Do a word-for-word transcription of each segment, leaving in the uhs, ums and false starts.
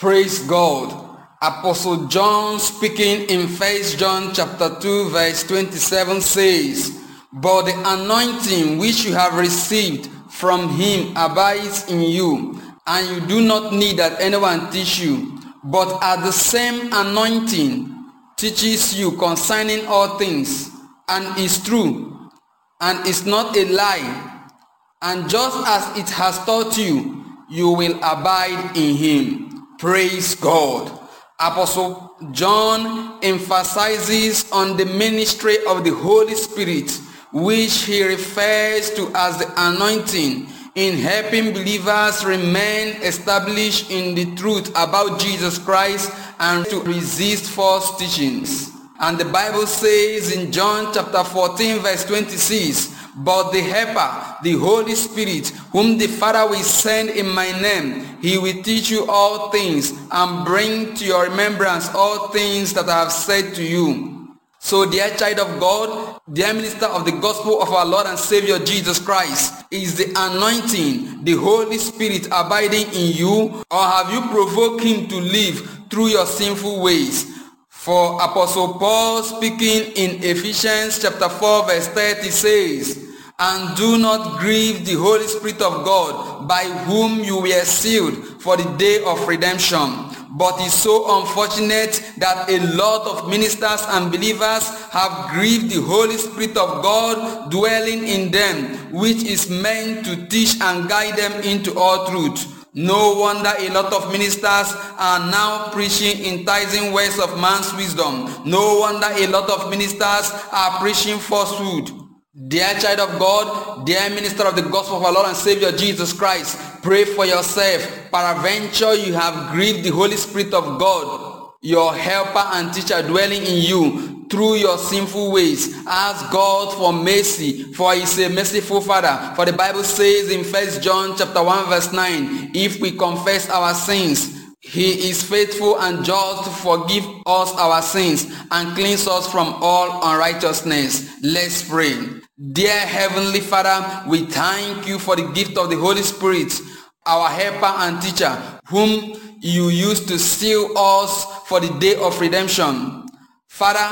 Praise God. Apostle John speaking in First John chapter two verse twenty-seven says, "But the anointing which you have received from him abides in you, and you do not need that anyone teach you, but as the same anointing teaches you concerning all things, and is true, and is not a lie, and just as it has taught you, you will abide in him." Praise God. Apostle John emphasizes on the ministry of the Holy Spirit, which he refers to as the anointing, in helping believers remain established in the truth about Jesus Christ and to resist false teachings. And the Bible says in John chapter fourteen verse twenty-six, "But the Helper, the Holy Spirit, whom the Father will send in my name, he will teach you all things and bring to your remembrance all things that I have said to you." So, dear child of God, dear minister of the gospel of our Lord and Savior Jesus Christ, is the anointing, the Holy Spirit abiding in you, or have you provoked him to live through your sinful ways? For Apostle Paul speaking in Ephesians chapter four verse thirty says, "And do not grieve the Holy Spirit of God, by whom you were sealed for the day of redemption." But it's so unfortunate that a lot of ministers and believers have grieved the Holy Spirit of God dwelling in them, which is meant to teach and guide them into all truth. No wonder a lot of ministers are now preaching enticing words of man's wisdom. No wonder a lot of ministers are preaching falsehood. Dear child of God, dear minister of the gospel of our Lord and Savior Jesus Christ, pray for yourself. Peradventure you have grieved the Holy Spirit of God, your helper and teacher dwelling in you, through your sinful ways. Ask God for mercy, for he is a merciful Father. For the Bible says in First John chapter one verse nine, "If we confess our sins, he is faithful and just to forgive us our sins and cleanse us from all unrighteousness." Let's pray. Dear Heavenly Father, we thank you for the gift of the Holy Spirit, our helper and teacher, whom you used to seal us for the day of redemption. Father,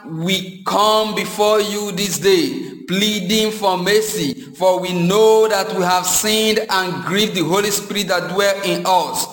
we come before you this day, pleading for mercy, for we know that we have sinned and grieved the Holy Spirit that dwells in us.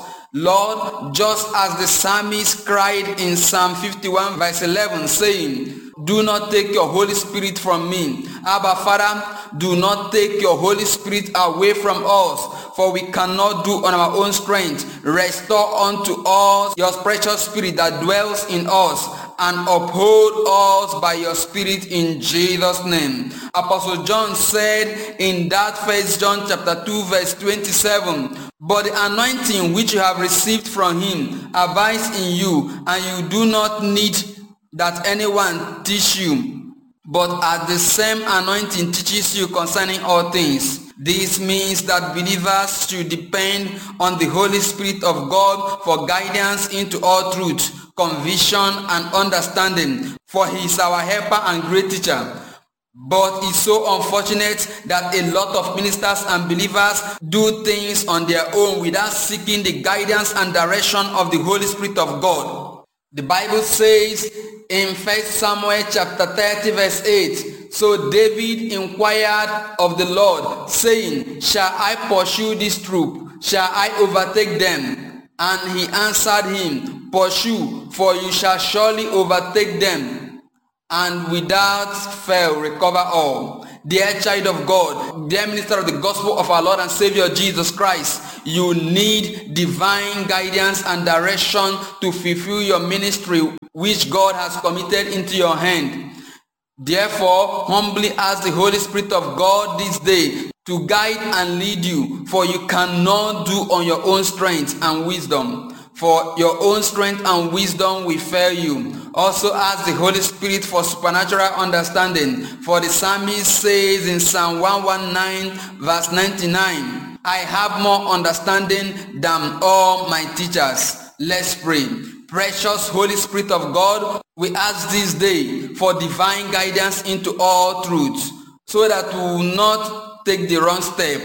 Lord, just as the psalmist cried in Psalm fifty-one verse eleven, saying, "Do not take your Holy Spirit from me." Abba Father, do not take your Holy Spirit away from us, for we cannot do on our own strength. Restore unto us your precious Spirit that dwells in us, and uphold us by your Spirit in Jesus' name. Apostle John said in that First John chapter two verse twenty-seven, "But the anointing which you have received from him abides in you, and you do not need that anyone teach you, but as the same anointing teaches you concerning all things." This means that believers should depend on the Holy Spirit of God for guidance into all truth, conviction, and understanding, for he is our helper and great teacher. But it's so unfortunate that a lot of ministers and believers do things on their own without seeking the guidance and direction of the Holy Spirit of God. The Bible says in First Samuel chapter thirty verse eight, "So David inquired of the Lord, saying, Shall I pursue this troop? Shall I overtake them? And he answered him, Pursue, for you shall surely overtake them, and without fail recover all." Dear child of God, dear minister of the gospel of our Lord and Savior Jesus Christ, you need divine guidance and direction to fulfill your ministry which God has committed into your hand. Therefore, humbly ask the Holy Spirit of God this day to guide and lead you, for you cannot do on your own strength and wisdom. For your own strength and wisdom will fail you. Also ask the Holy Spirit for supernatural understanding. For the psalmist says in Psalm one nineteen verse ninety-nine, "I have more understanding than all my teachers." Let's pray. Precious Holy Spirit of God, we ask this day for divine guidance into all truth, so that we will not take the wrong step.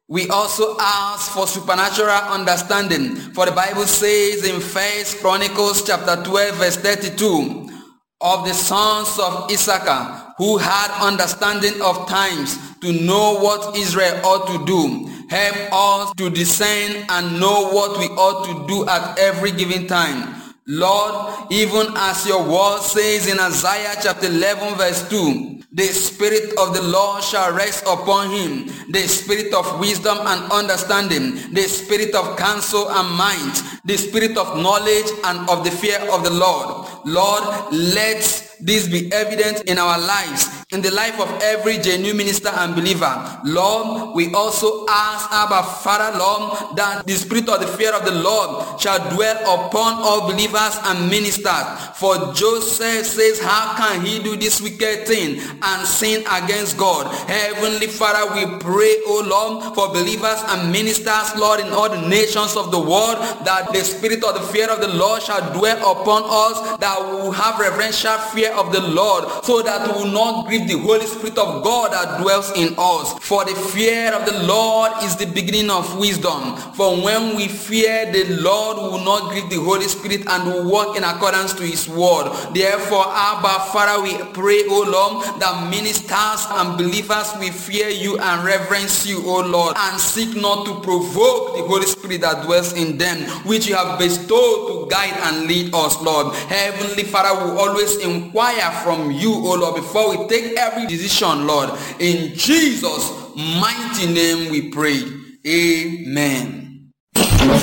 We also ask for supernatural understanding. For the Bible says in First Chronicles chapter twelve verse thirty-two, of the sons of Issachar who had understanding of times to know what Israel ought to do. Help us to discern and know what we ought to do at every given time. Lord, even as your word says in Isaiah chapter eleven verse two, the Spirit of the Lord shall rest upon him, the Spirit of wisdom and understanding, the Spirit of counsel and might, the Spirit of knowledge and of the fear of the Lord. Lord, let this be evident in our lives, in the life of every genuine minister and believer. Lord, we also ask, Abba Father, Lord, that the Spirit of the fear of the Lord shall dwell upon all believers and ministers. For Joseph says, how can he do this wicked thing and sin against God? Heavenly Father, we pray, O Lord, for believers and ministers, Lord, in all the nations of the world, that the Spirit of the fear of the Lord shall dwell upon us, that we will have reverential fear of the Lord, so that we will not grieve the Holy Spirit of God that dwells in us. For the fear of the Lord is the beginning of wisdom. For when we fear the Lord, we will not grieve the Holy Spirit and will walk in accordance to his word. Therefore, Abba Father, we pray, O Lord, that ministers and believers will fear you and reverence you, O Lord, and seek not to provoke the Holy Spirit that dwells in them, which you have bestowed to guide and lead us, Lord. Heavenly Father, we always inquire from you, O Lord, before we take every decision, Lord. In Jesus' mighty name we pray. Amen.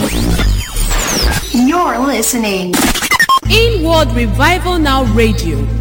You're listening. Inward Revival Now Radio.